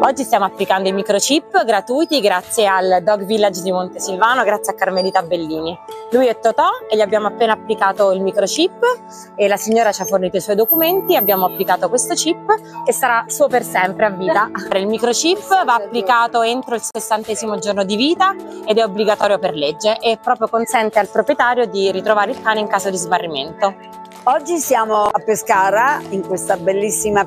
Oggi stiamo applicando i microchip gratuiti grazie al Dog Village di Montesilvano, grazie a Carmelita Bellini. Lui è Totò e gli abbiamo appena applicato il microchip e la signora ci ha fornito i suoi documenti, abbiamo applicato questo chip che sarà suo per sempre a vita. Il microchip va applicato entro il 60° giorno di vita ed è obbligatorio per legge e proprio consente al proprietario di ritrovare il cane in caso di sbarrimento. Oggi siamo a Pescara in questa bellissima